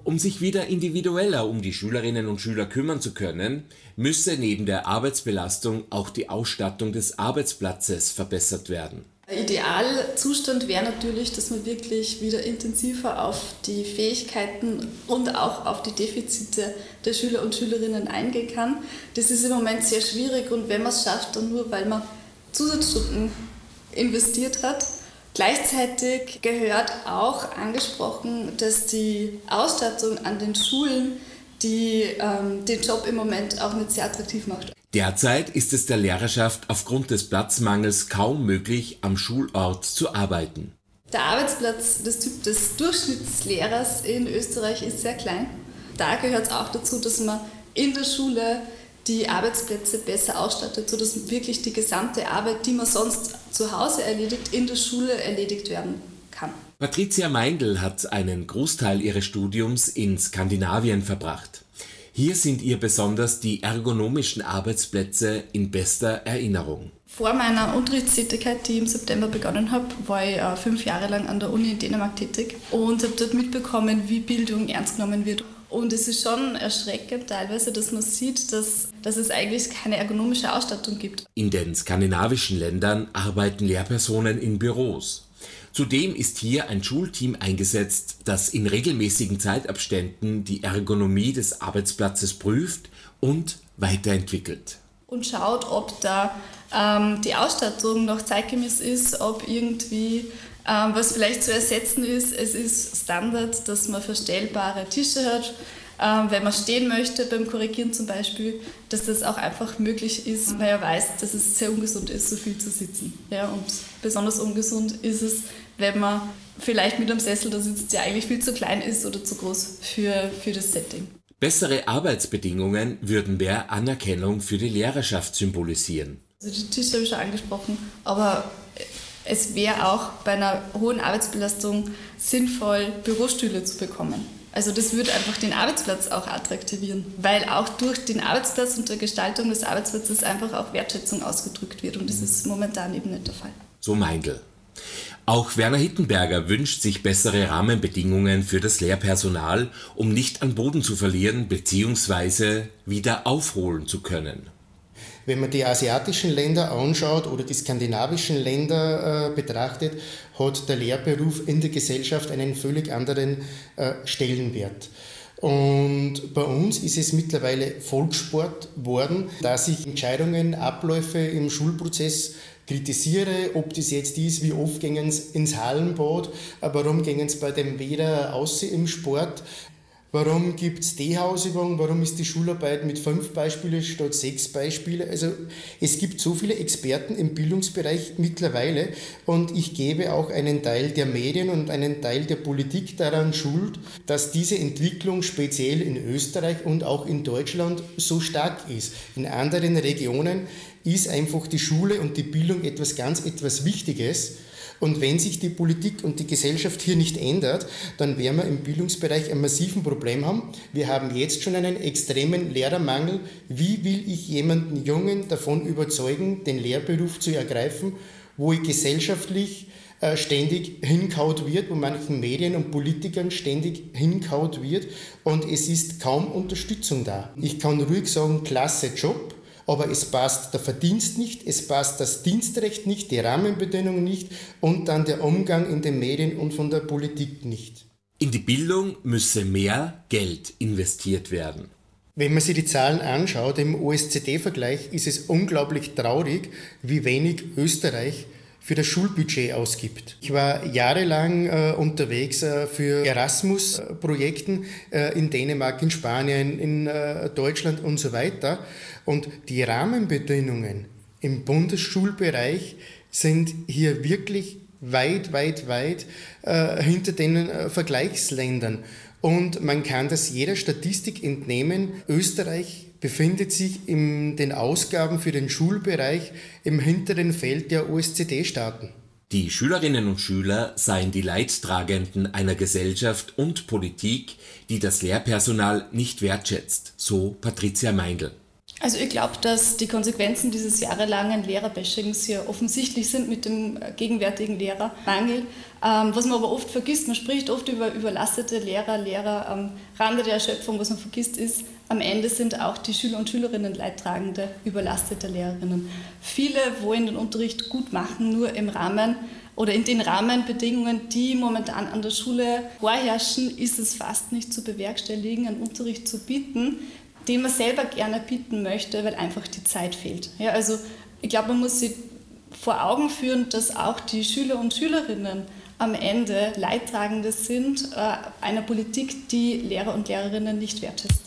Um sich wieder individueller um die Schülerinnen und Schüler kümmern zu können, müsse neben der Arbeitsbelastung auch die Ausstattung des Arbeitsplatzes verbessert werden. Ein Idealzustand wäre natürlich, dass man wirklich wieder intensiver auf die Fähigkeiten und auch auf die Defizite der Schüler und Schülerinnen eingehen kann. Das ist im Moment sehr schwierig und wenn man es schafft, dann nur, weil man Zusatzstunden investiert hat. Gleichzeitig gehört auch angesprochen, dass die Ausstattung an den Schulen den Job im Moment auch nicht sehr attraktiv macht. Derzeit ist es der Lehrerschaft aufgrund des Platzmangels kaum möglich, am Schulort zu arbeiten. Der Arbeitsplatz des Durchschnittslehrers in Österreich ist sehr klein. Da gehört es auch dazu, dass man in der Schule die Arbeitsplätze besser ausstattet, sodass wirklich die gesamte Arbeit, die man sonst zu Hause erledigt, in der Schule erledigt werden kann. Patricia Meindl hat einen Großteil ihres Studiums in Skandinavien verbracht. Hier sind ihr besonders die ergonomischen Arbeitsplätze in bester Erinnerung. Vor meiner Unterrichtstätigkeit, die ich im September begonnen habe, war ich 5 Jahre lang an der Uni in Dänemark tätig und habe dort mitbekommen, wie Bildung ernst genommen wird. Und es ist schon erschreckend teilweise, dass man sieht, dass es eigentlich keine ergonomische Ausstattung gibt. In den skandinavischen Ländern arbeiten Lehrpersonen in Büros. Zudem ist hier ein Schulteam eingesetzt, das in regelmäßigen Zeitabständen die Ergonomie des Arbeitsplatzes prüft und weiterentwickelt. Und schaut, ob da die Ausstattung noch zeitgemäß ist, ob irgendwie was vielleicht zu ersetzen ist. Es ist Standard, dass man verstellbare Tische hat, wenn man stehen möchte beim Korrigieren zum Beispiel, dass das auch einfach möglich ist, weil er weiß, dass es sehr ungesund ist, so viel zu sitzen. Ja, und besonders ungesund ist es, wenn man vielleicht mit einem Sessel da sitzt, der eigentlich viel zu klein ist oder zu groß für das Setting. Bessere Arbeitsbedingungen würden mehr Anerkennung für die Lehrerschaft symbolisieren. Also die Tische habe ich schon angesprochen, aber es wäre auch bei einer hohen Arbeitsbelastung sinnvoll, Bürostühle zu bekommen. Also das würde einfach den Arbeitsplatz auch attraktivieren, weil auch durch den Arbeitsplatz und der Gestaltung des Arbeitsplatzes einfach auch Wertschätzung ausgedrückt wird und das ist momentan eben nicht der Fall. So Meindl. Auch Werner Hittenberger wünscht sich bessere Rahmenbedingungen für das Lehrpersonal, um nicht an Boden zu verlieren bzw. wieder aufholen zu können. Wenn man die asiatischen Länder anschaut oder die skandinavischen Länder betrachtet, hat der Lehrberuf in der Gesellschaft einen völlig anderen Stellenwert. Und bei uns ist es mittlerweile Volkssport worden, dass ich Entscheidungen, Abläufe im Schulprozess kritisiere, ob das jetzt ist, wie oft gehen sie ins Hallenbad, warum gehen sie bei dem Wetter außen im Sport, warum gibt es die Hausübung, warum ist die Schularbeit mit 5 Beispielen statt 6 Beispiele. Also es gibt so viele Experten im Bildungsbereich mittlerweile und ich gebe auch einen Teil der Medien und einen Teil der Politik daran Schuld, dass diese Entwicklung speziell in Österreich und auch in Deutschland so stark ist. In anderen Regionen ist einfach die Schule und die Bildung etwas Wichtiges. Und wenn sich die Politik und die Gesellschaft hier nicht ändert, dann werden wir im Bildungsbereich ein massiven Problem haben. Wir haben jetzt schon einen extremen Lehrermangel. Wie will ich jemanden Jungen davon überzeugen, den Lehrberuf zu ergreifen, wo gesellschaftlich ständig hinkaut wird, wo manchen Medien und Politikern ständig hinkaut wird und es ist kaum Unterstützung da. Ich kann ruhig sagen, klasse Job. Aber es passt der Verdienst nicht, es passt das Dienstrecht nicht, die Rahmenbedingungen nicht und dann der Umgang in den Medien und von der Politik nicht. In die Bildung müsse mehr Geld investiert werden. Wenn man sich die Zahlen anschaut, im OECD-Vergleich ist es unglaublich traurig, wie wenig Österreich für das Schulbudget ausgibt. Ich war jahrelang unterwegs für Erasmus-Projekten in Dänemark, in Spanien, in Deutschland und so weiter. Und die Rahmenbedingungen im Bundesschulbereich sind hier wirklich weit hinter den Vergleichsländern. Und man kann das jeder Statistik entnehmen. Österreich befindet sich in den Ausgaben für den Schulbereich im hinteren Feld der OECD-Staaten. Die Schülerinnen und Schüler seien die Leidtragenden einer Gesellschaft und Politik, die das Lehrpersonal nicht wertschätzt, so Patricia Meindl. Also ich glaube, dass die Konsequenzen dieses jahrelangen Lehrerbashings sehr offensichtlich sind mit dem gegenwärtigen Lehrermangel. Was man aber oft vergisst, man spricht oft über überlastete Lehrer am Rande der Erschöpfung. Was man vergisst ist, am Ende sind auch die Schüler und Schülerinnen Leidtragende überlasteter Lehrerinnen. Viele wollen den Unterricht gut machen, nur im Rahmen oder in den Rahmenbedingungen, die momentan an der Schule vorherrschen, ist es fast nicht zu bewerkstelligen, einen Unterricht zu bieten, den man selber gerne bieten möchte, weil einfach die Zeit fehlt. Ja, also ich glaube, man muss sich vor Augen führen, dass auch die Schüler und Schülerinnen am Ende Leidtragende sind einer Politik, die Lehrer und Lehrerinnen nicht wertschätzt.